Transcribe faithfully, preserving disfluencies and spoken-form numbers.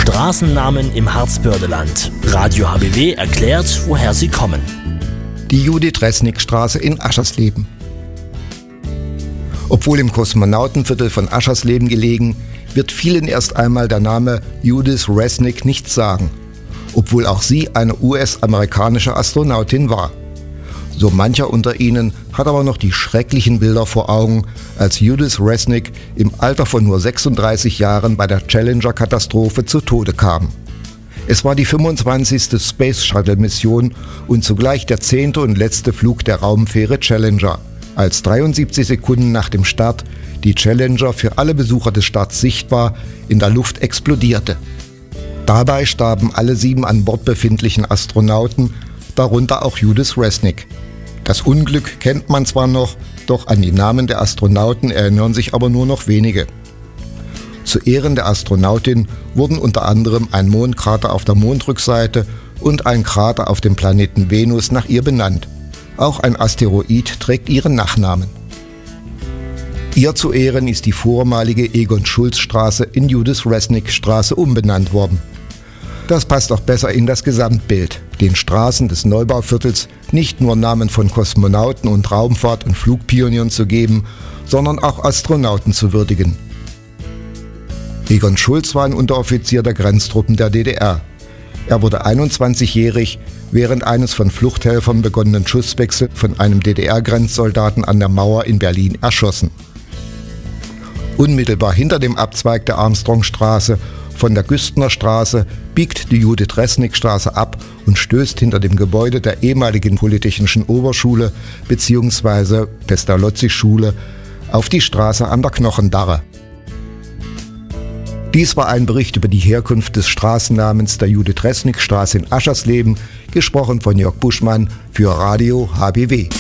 Straßennamen im Harzbördeland. Radio H B W erklärt, woher sie kommen. Die Judith-Resnik-Straße in Aschersleben. Obwohl im Kosmonautenviertel von Aschersleben gelegen, wird vielen erst einmal der Name Judith Resnik nichts sagen, obwohl auch sie eine U S-amerikanische Astronautin war. So mancher unter Ihnen hat aber noch die schrecklichen Bilder vor Augen, als Judith Resnik im Alter von nur sechsunddreißig Jahren bei der Challenger-Katastrophe zu Tode kam. Es war die fünfundzwanzigste Space Shuttle-Mission und zugleich der zehnte und letzte Flug der Raumfähre Challenger, als dreiundsiebzig Sekunden nach dem Start die Challenger für alle Besucher des Starts sichtbar in der Luft explodierte. Dabei starben alle sieben an Bord befindlichen Astronauten, darunter auch Judith Resnik. Das Unglück kennt man zwar noch, doch an die Namen der Astronauten erinnern sich aber nur noch wenige. Zu Ehren der Astronautin wurden unter anderem ein Mondkrater auf der Mondrückseite und ein Krater auf dem Planeten Venus nach ihr benannt. Auch ein Asteroid trägt ihren Nachnamen. Ihr zu Ehren ist die vormalige Egon-Schulz-Straße in Judith-Resnik-Straße umbenannt worden. Das passt auch besser in das Gesamtbild, den Straßen des Neubauviertels nicht nur Namen von Kosmonauten und Raumfahrt- und Flugpionieren zu geben, sondern auch Astronauten zu würdigen. Egon Schulz war ein Unteroffizier der Grenztruppen der D D R. Er wurde einundzwanzigjährig während eines von Fluchthelfern begonnenen Schusswechsels von einem D D R-Grenzsoldaten an der Mauer in Berlin erschossen. Unmittelbar hinter dem Abzweig der Armstrongstraße von der Güstner Straße biegt die Judith-Resnik-Straße ab und stößt hinter dem Gebäude der ehemaligen Polytechnischen Oberschule bzw. Pestalozzi-Schule auf die Straße an der Knochendarre. Dies war ein Bericht über die Herkunft des Straßennamens der Judith-Resnik-Straße in Aschersleben, gesprochen von Jörg Buschmann für Radio H B W.